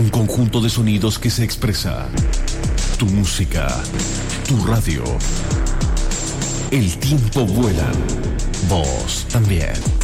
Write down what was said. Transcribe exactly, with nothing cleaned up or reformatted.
Un conjunto de sonidos que se expresa. Tu música, tu radio. El tiempo vuela. Vos también.